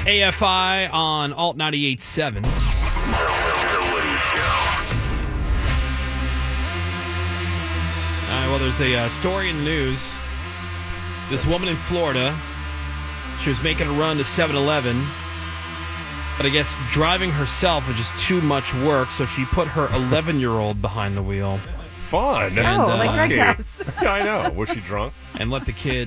AFI on Alt 98.7. The Woody Show. Well, there's a story in the news. This woman in Florida, she was making a run to 7-Eleven, but I guess driving herself was just too much work, so she put her 11-year-old behind the wheel. Fun. And, like Greg's house. Yeah, I know. Was she drunk? And let the kid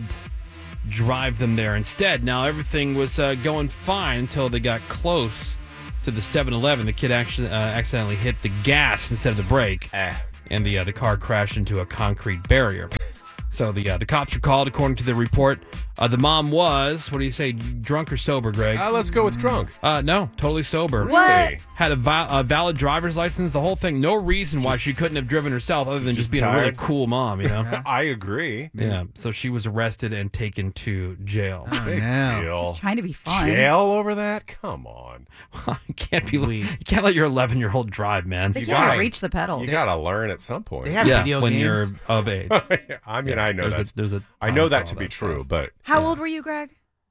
drive them there instead. Now, everything was going fine until they got close to the 7-Eleven. The kid actually accidentally hit the gas instead of the brake, and the car crashed into a concrete barrier. So the cops were called, according to the report. The mom was, what do you say, drunk or sober, Greg? Let's go with drunk. No, totally sober. Really? Had a valid driver's license, the whole thing. No reason why she couldn't have driven herself other than just being tired. a really cool mom, you know? I agree. Yeah, so she was arrested and taken to jail. Big deal. Just trying to be fun. Jail over that? Come on. You can't let your 11-year-old drive, man. They You can't gotta- reach the pedal. You gotta learn at some point. They have video when games. you're of age. I mean, I know there's that. a I know time that for to all be that true, stuff. but How old were you, Greg?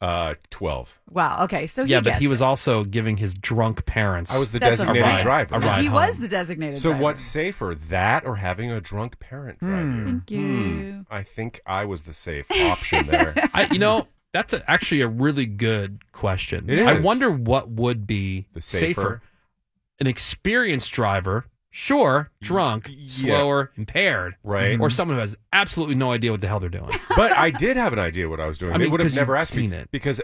12. Wow. Okay, so Yeah, but gets he was it. also giving his drunk parents. I was the That's what I'm designated saying. driver. A ride He home. was the designated So driver. what's safer, that or having a drunk parent drive you? Thank you. I think I was the safe option there. That's actually a really good question. It I is. wonder what would be The safer. An experienced driver, sure, drunk, Yeah. slower, impaired, Right. or someone who has absolutely no idea what the hell they're doing. But I did have an idea what I was doing. I mean, they would have 'cause never you've asked me seen it. because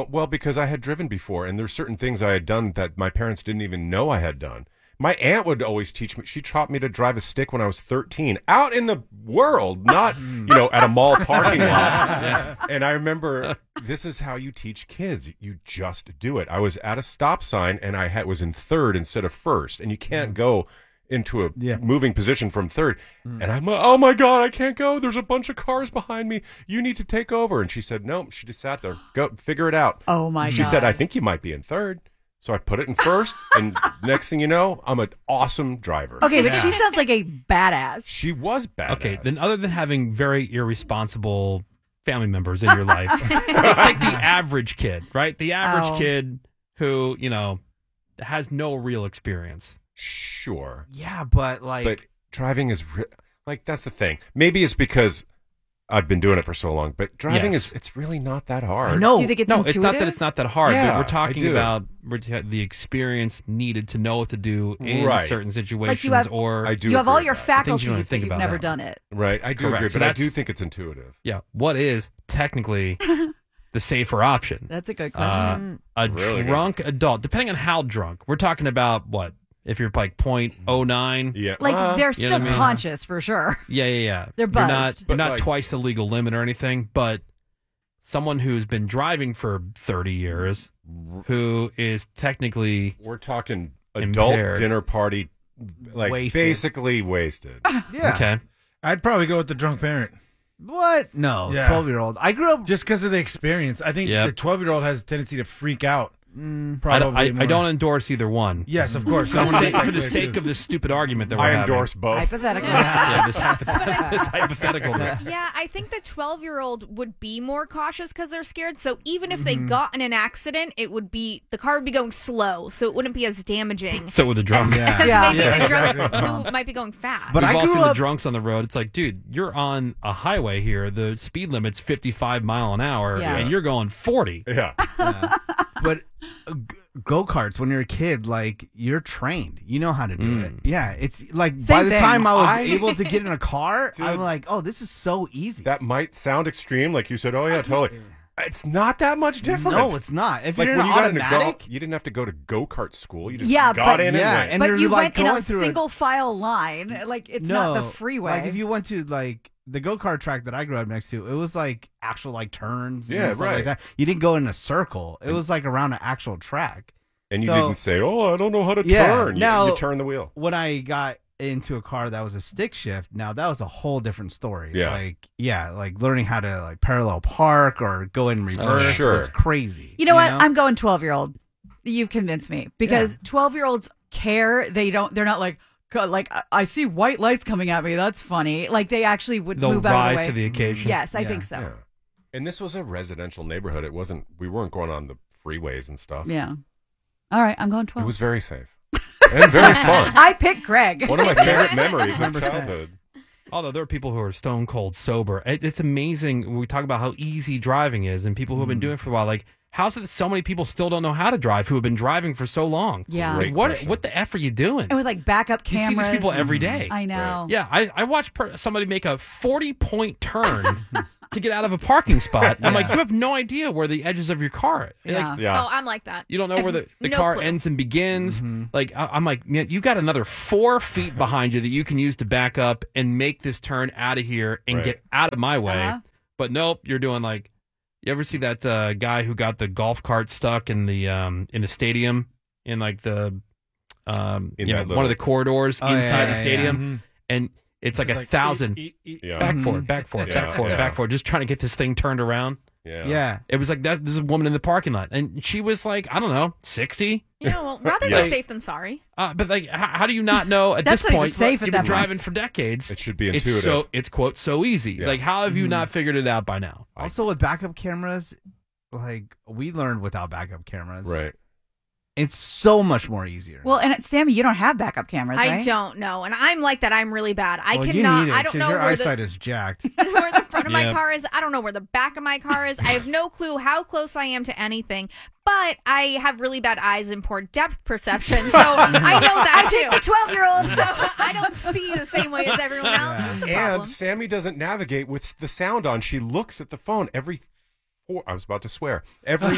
I had driven before, and there's certain things I had done that my parents didn't even know I had done. My aunt would always teach me. She taught me to drive a stick when I was 13, out in the world, not at a mall parking lot. And I remember, this is how you teach kids. You just do it. I was at a stop sign, and I was in third instead of first, and you can't go into a moving position from third. And I'm like, oh my God, I can't go. There's a bunch of cars behind me. You need to take over. And she said, no, she just sat there. Go figure it out. Oh my God. She said, I think you might be in third. So I put it in first. And next thing you know, I'm an awesome driver. Okay, but she sounds like a badass. She was bad. Okay, then other than having very irresponsible family members in your life, let's take the average kid, right? The average kid who, has no real experience. Sure. Yeah, but But driving is, that's the thing. Maybe it's because I've been doing it for so long, but driving Yes. it's really not that hard. I know. Do you think it's No, intuitive? it's not that it's not that hard, Yeah, but we're I talking do. about the experience needed to know what to do in Right. certain situations. Like you have- or I do You have all agree your with that. Things you don't faculties, but think you've about never that. done it. Right, I do Correct. agree, So but I that's- do think it's intuitive. yeah, what is technically the safer option? That's a good question. A Really good. drunk adult, depending on how drunk. We're talking about what? If you're like 0.09? Yeah. Like, they're you still know what I mean? conscious, for sure. Yeah. They're You're not, buzzed. you're But not like- twice the legal limit or anything, but someone who's been driving for 30 years, who is technically We're talking adult Impaired. dinner party, like Wasted. basically wasted. yeah. okay. I'd probably go with the drunk parent. What? No, Yeah. 12-year-old. I grew up. Just because of the experience. I think Yep. the 12-year-old has a tendency to freak out. I Probably don't, I don't endorse either one. Yes, of course. For the sake of this stupid argument that we're I having. endorse both. Hypothetically. Yeah, this hypothetical. Yeah, I think the 12-year-old would be more cautious because they're scared. So even if they got in an accident, the car would be going slow, so it wouldn't be as damaging. So with the drunk. Yeah. As Yeah. maybe Yeah, the drunk exactly. who might be going fast. But We've I all grew seen the up- drunks on the road. It's like, dude, you're on a highway here. The speed limit's 55 mile an hour, Yeah. and you're going 40. Yeah. But go-karts, when you're a kid, like, you're trained. You know how to do it. Yeah, it's like by the thing. time I was I- able to get in a car, Dude. I'm like, oh, this is so easy. That might sound extreme, like you said, oh yeah, totally. It's not that much different. No, it's not. If like you're when in you an got automatic, into you didn't have to go to go-kart school. You just Yeah, got but- in yeah, and and But you're you like went in going a through single file line. Like, it's not the freeway. Like if you went to like the go-kart track that I grew up next to, it was like actual like turns. Yeah, and stuff right. Like that. You didn't go in a circle. It was like around an actual track. and you So- didn't say, oh, I don't know how to Yeah, turn. now- You turn the wheel. When I got into a car that was a stick shift, now that was a whole different story. Yeah. Like learning how to like parallel park or go in reverse sure. was crazy. You know what? I'm going 12-year-old. You've convinced me because Yeah. 12-year-olds care. They're not like I see white lights coming at me. That's funny. Like they actually would They'll move out of rise the way. to the occasion. Yes, I Yeah. think so. Yeah. And this was a residential neighborhood. We weren't going on the freeways and stuff. Yeah. All right, I'm going 12. It was very safe and very fun. I picked Greg. One of my favorite memories of childhood. Although there are people who are stone cold sober. It's amazing when we talk about how easy driving is and people who have been doing it for a while. Like, how's it that so many people still don't know how to drive who have been driving for so long? Yeah. Great What question. what the F are you doing? And with like backup You cameras. see these people every day. I know. Yeah, I watched somebody make a 40-point turn to get out of a parking spot. I'm like, you have no idea where the edges of your car are. Yeah. Like, Yeah. Oh, I'm like that. you don't know where the No car clue. ends and begins. Like, I'm like, man, you got another 4 feet behind you that you can use to back up and make this turn out of here and Right. get out of my way. Uh-huh. But nope, you're doing like, you ever see that guy who got the golf cart stuck in the stadium in like the In you know, that one of the corridors inside the yeah, stadium, and it's like It's 1,000 Yeah. back forward, back forward, Yeah, back forward, yeah. back forward, just trying to get this thing turned around. Yeah. Yeah. It was like that. There's a woman in the parking lot, and she was like, I don't know, 60. Yeah, well, rather Yeah. be safe than sorry. But like, how do you not know at That's this not even point? safe at You've that been point. driving for decades. It should be It's intuitive. it's quote so easy. Yeah. Like, how have you not figured it out by now? Also, with backup cameras, like we learned without backup cameras, Right. it's so much more easier. Well, and Sammy, you don't have backup cameras, right? I don't know, and I'm like that. I'm really bad. I well, cannot. You need it, I don't 'cause know your where eyesight the is jacked. where the front of my Yeah. car is. I don't know where the back of my car is. I have no clue how close I am to anything. But I have really bad eyes and poor depth perception, so I know that too. The 12-year-old. So I don't see the same way as everyone else. It's a problem. And Sammy doesn't navigate with the sound on. She looks at the phone every I was about to swear. Every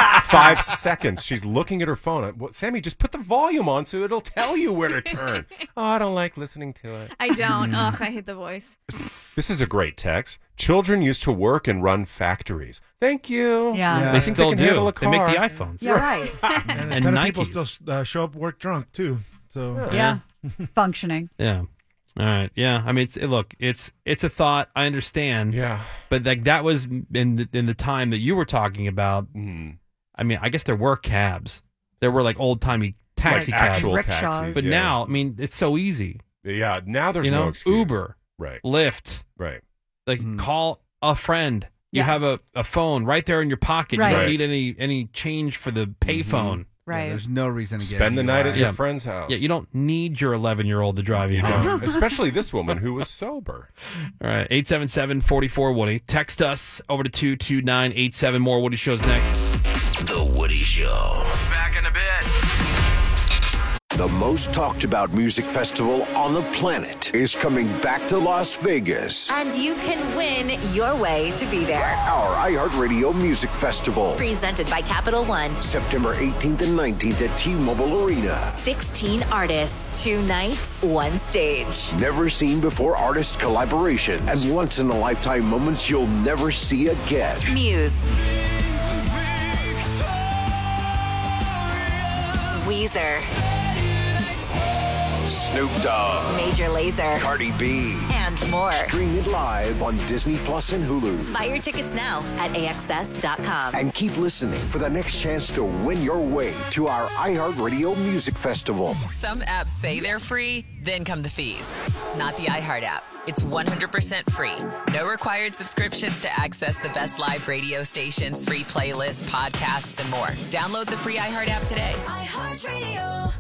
5 seconds, she's looking at her phone. Well, Sammy, just put the volume on so it'll tell you where to turn. Oh, I don't like listening to it. I don't. Ugh, I hate the voice. This is a great text. Children used to work and run factories. Thank you. Yeah. Yeah. They I think still can handle do. a They make the car. iPhones. Yeah, right. And a And ton of people Nikes. still show up work drunk too. So Yeah. Functioning. Yeah. All right. Yeah. I mean, it's a thought. I understand. Yeah. But like that was in the time that you were talking about. Mm. I mean, I guess there were cabs. There were like old timey taxi Like cabs. actual Rickshaws. taxis. But yeah. now, I mean, it's so easy. Yeah, now there's You know, no excuse. Uber, Right. Lyft, Right. like call a friend. You Yeah. have a phone right there in your pocket. Right. You don't Right. need any change for the payphone. Right. Yeah, there's no reason to get Spend the night at your Yeah. friend's house. Yeah, you don't need your 11-year-old to drive you You home. don't. Especially this woman who was sober. All right, 877-44-WOODY. Text us over to 22987. More Woody Shows next. The Woody Show. Back in a bit. The most talked about music festival on the planet is coming back to Las Vegas. And you can win your way to be there. Our iHeartRadio Music Festival. Presented by Capital One. September 18th and 19th at T-Mobile Arena. 16 artists, 2 nights, 1 stage. Never seen before artist collaborations and once in a lifetime moments you'll never see again. Muse. Weezer. Snoop Dogg. Major Lazer. Cardi B. And more. Stream it live on Disney Plus and Hulu. Buy your tickets now at AXS.com. And keep listening for the next chance to win your way to our iHeartRadio Music Festival. Some apps say they're free, then come the fees. Not the iHeart app. It's 100% free. No required subscriptions to access the best live radio stations, free playlists, podcasts, and more. Download the free iHeart app today. iHeartRadio.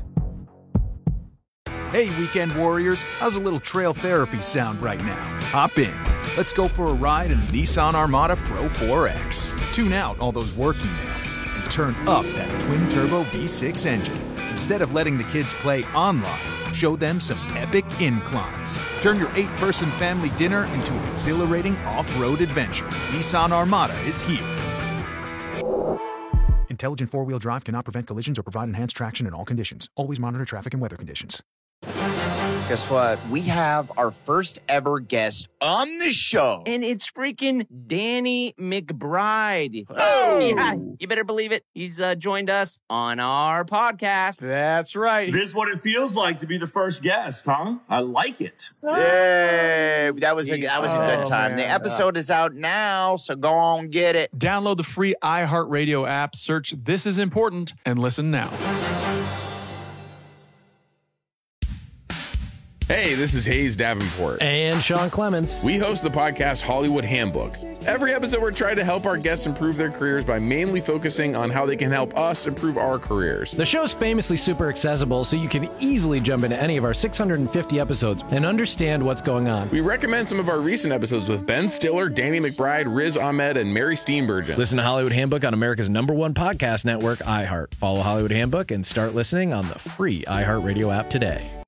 Hey, Weekend Warriors, how's a little trail therapy sound right now? Hop in. Let's go for a ride in the Nissan Armada Pro 4X. Tune out all those work emails and turn up that twin-turbo V6 engine. Instead of letting the kids play online, show them some epic inclines. Turn your 8-person family dinner into an exhilarating off-road adventure. Nissan Armada is here. Intelligent four-wheel drive cannot prevent collisions or provide enhanced traction in all conditions. Always monitor traffic and weather conditions. Guess what? We have our first ever guest on the show. And it's freaking Danny McBride. Oh! Yeah, you better believe it. He's joined us on our podcast. That's right. This is what it feels like to be the first guest, huh? I like it. Yay! That was a good time. man. The episode is out now, so go on get it. Download the free iHeartRadio app, search This Is Important, and listen now. Hey, this is Hayes Davenport. And Sean Clements. We host the podcast Hollywood Handbook. Every episode, we're trying to help our guests improve their careers by mainly focusing on how they can help us improve our careers. The show's famously super accessible, so you can easily jump into any of our 650 episodes and understand what's going on. We recommend some of our recent episodes with Ben Stiller, Danny McBride, Riz Ahmed, and Mary Steenburgen. Listen to Hollywood Handbook on America's #1 podcast network, iHeart. Follow Hollywood Handbook and start listening on the free iHeartRadio app today.